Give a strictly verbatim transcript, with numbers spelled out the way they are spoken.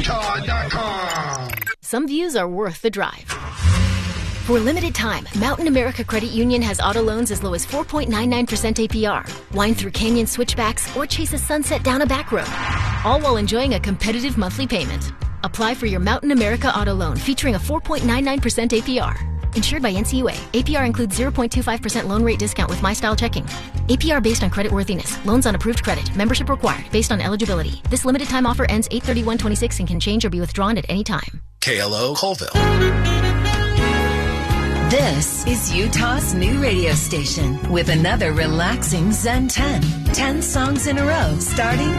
Utah dot com. Some views are worth the drive. For a limited time, Mountain America Credit Union has auto loans as low as four point nine nine percent A P R. Wind through canyon switchbacks or chase a sunset down a back road. All while enjoying a competitive monthly payment. Apply for your Mountain America auto loan featuring a four point nine nine percent A P R. Insured by N C U A. A P R includes zero point two five percent loan rate discount with MyStyle checking. A P R based on creditworthiness. Loans on approved credit. Membership required based on eligibility. This limited time offer ends eight thirty-one twenty-six and can change or be withdrawn at any time. K L O Colville. This is Utah's new radio station with another relaxing Zen ten. ten songs in a row starting